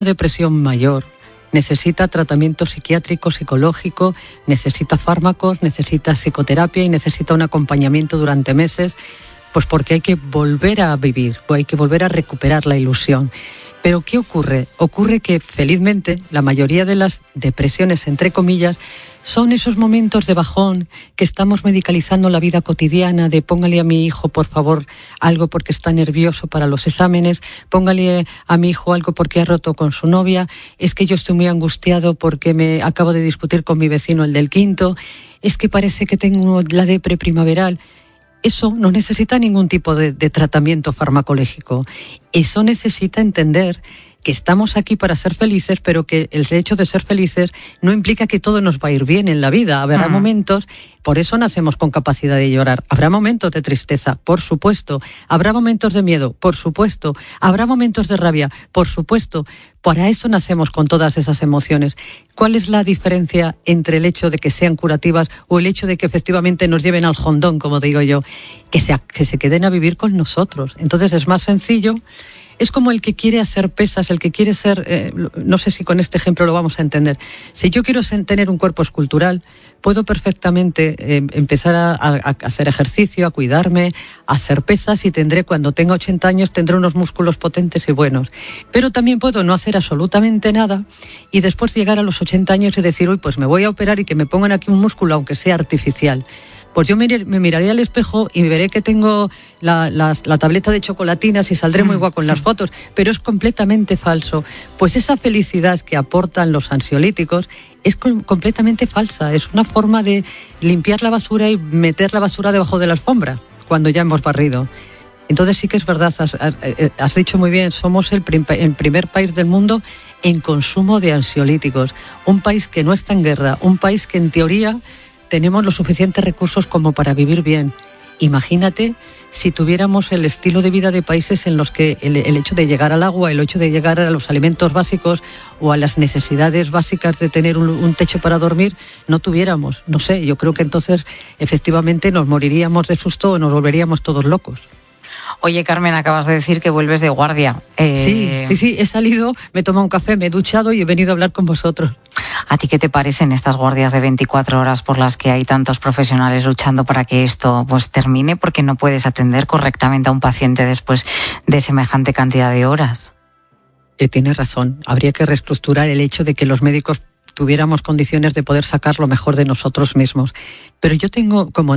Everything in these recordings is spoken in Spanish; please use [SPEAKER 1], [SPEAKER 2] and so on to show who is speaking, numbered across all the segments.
[SPEAKER 1] depresión mayor necesita tratamiento psiquiátrico, psicológico, necesita fármacos, necesita psicoterapia y necesita un acompañamiento durante meses, pues porque hay que volver a vivir, o hay que volver a recuperar la ilusión. Pero ¿qué ocurre? Ocurre que, felizmente, la mayoría de las depresiones, entre comillas, son esos momentos de bajón que estamos medicalizando la vida cotidiana, de póngale a mi hijo, por favor, algo porque está nervioso para los exámenes, póngale a mi hijo algo porque ha roto con su novia, es que yo estoy muy angustiado porque me acabo de discutir con mi vecino, el del quinto, es que parece que tengo la depre primaveral. Eso no necesita ningún tipo de tratamiento farmacológico. Eso necesita entender que estamos aquí para ser felices, pero que el hecho de ser felices no implica que todo nos va a ir bien en la vida. Habrá momentos, por eso nacemos con capacidad de llorar. Habrá momentos de tristeza, por supuesto. Habrá momentos de miedo, por supuesto. Habrá momentos de rabia, por supuesto. Para eso nacemos con todas esas emociones. ¿Cuál es la diferencia entre el hecho de que sean curativas o el hecho de que efectivamente nos lleven al hondón, como digo yo? Que se queden a vivir con nosotros. Entonces es más sencillo. Es como el que quiere hacer pesas, el que quiere ser, no sé si con este ejemplo lo vamos a entender. Si yo quiero tener un cuerpo escultural, puedo perfectamente empezar a hacer ejercicio, a cuidarme, a hacer pesas y cuando tenga 80 años, tendré unos músculos potentes y buenos. Pero también puedo no hacer absolutamente nada y después llegar a los 80 años y decir, uy, pues me voy a operar y que me pongan aquí un músculo, aunque sea artificial. Pues yo me miraré al espejo y veré que tengo la tableta de chocolatinas y saldré muy guapa con las fotos, pero es completamente falso. Pues esa felicidad que aportan los ansiolíticos es completamente falsa. Es una forma de limpiar la basura y meter la basura debajo de la alfombra cuando ya hemos barrido. Entonces sí que es verdad, has dicho muy bien, somos el primer país del mundo en consumo de ansiolíticos. Un país que no está en guerra, un país que en teoría tenemos los suficientes recursos como para vivir bien. Imagínate si tuviéramos el estilo de vida de países en los que el hecho de llegar al agua, el hecho de llegar a los alimentos básicos o a las necesidades básicas de tener un techo para dormir, no tuviéramos. No sé, yo creo que entonces efectivamente nos moriríamos de susto o nos volveríamos todos locos.
[SPEAKER 2] Oye, Carmen, acabas de decir que vuelves de guardia.
[SPEAKER 1] Sí, he salido, me he tomado un café, me he duchado y he venido a hablar con vosotros.
[SPEAKER 2] ¿A ti qué te parecen estas guardias de 24 horas por las que hay tantos profesionales luchando para que esto pues termine? Porque no puedes atender correctamente a un paciente después de semejante cantidad de horas.
[SPEAKER 1] Tienes razón, habría que reestructurar el hecho de que los médicos tuviéramos condiciones de poder sacar lo mejor de nosotros mismos. Pero yo como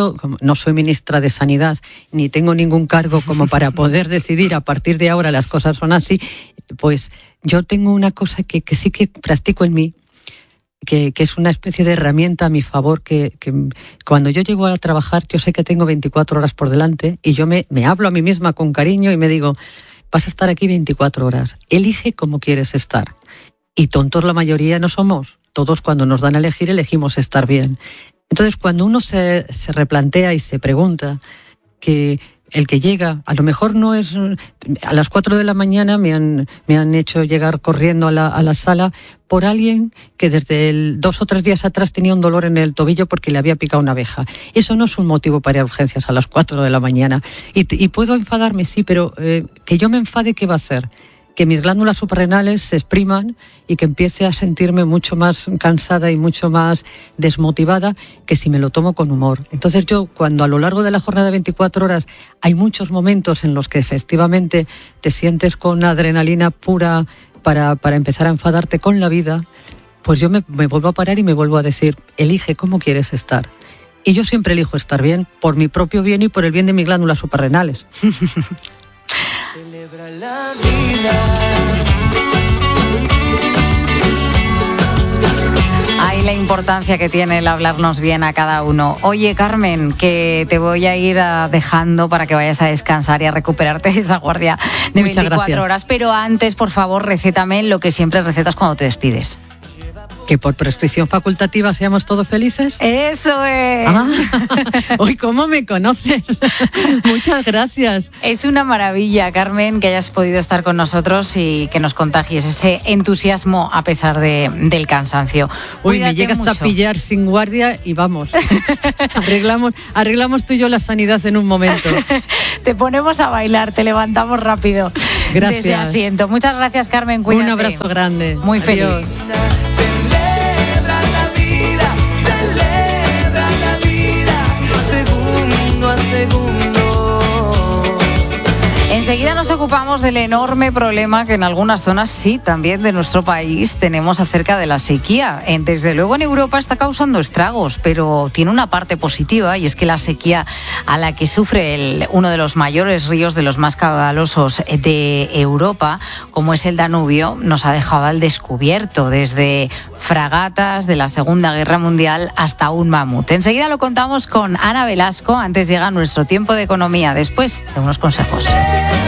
[SPEAKER 1] no soy ministra de Sanidad, ni tengo ningún cargo como para poder decidir a partir de ahora las cosas son así, pues yo tengo una cosa que sí que practico en mí, que es una especie de herramienta a mi favor, que cuando yo llego a trabajar, yo sé que tengo 24 horas por delante y yo me hablo a mí misma con cariño y me digo, vas a estar aquí 24 horas, elige cómo quieres estar. Y tontos la mayoría no somos. Todos cuando nos dan a elegir, elegimos estar bien. Entonces, cuando uno se replantea y se pregunta que el que llega, a lo mejor no es... A las 4 de la mañana me han hecho llegar corriendo a la sala por alguien que desde 2 o 3 días atrás tenía un dolor en el tobillo porque le había picado una abeja. Eso no es un motivo para ir a urgencias a las 4 de la mañana. Y puedo enfadarme, sí, pero que yo me enfade, ¿qué va a hacer? Que mis glándulas suprarrenales se expriman y que empiece a sentirme mucho más cansada y mucho más desmotivada que si me lo tomo con humor. Entonces yo, cuando a lo largo de la jornada de 24 horas hay muchos momentos en los que efectivamente te sientes con adrenalina pura para empezar a enfadarte con la vida, pues yo me vuelvo a parar y me vuelvo a decir, elige cómo quieres estar. Y yo siempre elijo estar bien, por mi propio bien y por el bien de mis glándulas suprarrenales.
[SPEAKER 3] Celebra la vida.
[SPEAKER 2] Hay la importancia que tiene el hablarnos bien a cada uno. Oye, Carmen, que te voy a ir dejando para que vayas a descansar y a recuperarte de esa guardia de
[SPEAKER 1] Muchas
[SPEAKER 2] 24
[SPEAKER 1] gracias.
[SPEAKER 2] horas. Pero antes, por favor, recétame lo que siempre recetas cuando te despides.
[SPEAKER 1] ¿Que por prescripción facultativa seamos todos felices?
[SPEAKER 2] ¡Eso es!
[SPEAKER 1] ¡Uy, cómo me conoces! Muchas gracias.
[SPEAKER 2] Es una maravilla, Carmen, que hayas podido estar con nosotros y que nos contagies ese entusiasmo a pesar del cansancio.
[SPEAKER 1] Uy,
[SPEAKER 2] Cuídate
[SPEAKER 1] me llegas
[SPEAKER 2] mucho.
[SPEAKER 1] a pillar sin guardia y vamos. Arreglamos tú y yo la sanidad en un momento.
[SPEAKER 2] Te ponemos a bailar, te levantamos rápido.
[SPEAKER 1] Gracias.
[SPEAKER 2] de ese asiento. Muchas gracias, Carmen. Cuídate.
[SPEAKER 1] Un abrazo grande.
[SPEAKER 2] Muy feliz.
[SPEAKER 1] Adiós.
[SPEAKER 3] Celebra la vida, segundo a segundo.
[SPEAKER 2] Enseguida nos ocupamos del enorme problema que en algunas zonas, sí, también de nuestro país, tenemos acerca de la sequía. Desde luego en Europa está causando estragos, pero tiene una parte positiva, y es que la sequía a la que sufre uno de los mayores ríos, de los más caudalosos de Europa, como es el Danubio, nos ha dejado al descubierto, desde fragatas de la Segunda Guerra Mundial hasta un mamut. Enseguida lo contamos con Ana Velasco. Antes llega nuestro tiempo de economía, después de unos consejos.